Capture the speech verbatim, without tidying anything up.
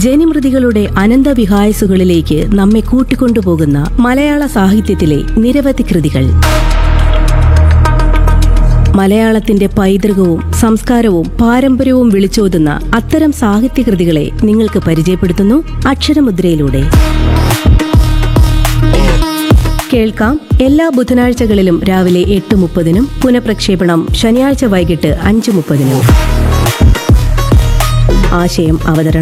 ജനിമൃതികളുടെ അനന്തവിഹായസുകളിലേക്ക് നമ്മെ കൂട്ടിക്കൊണ്ടുപോകുന്ന മലയാള സാഹിത്യത്തിലെ നിരവധി കൃതികൾ. മലയാളത്തിന്റെ പൈതൃകവും സംസ്കാരവും പാരമ്പര്യവും വിളിച്ചോതുന്ന അത്തരം സാഹിത്യകൃതികളെ നിങ്ങൾക്ക് പരിചയപ്പെടുത്തുന്നു അക്ഷരമുദ്രയിലൂടെ. കേൾക്കാം എല്ലാ ബുധനാഴ്ചകളിലും രാവിലെ എട്ട് മുപ്പതിനും പുനഃപ്രക്ഷേപണം ശനിയാഴ്ച വൈകിട്ട് അഞ്ച് മുപ്പതിനും. ആശയം അവതരണം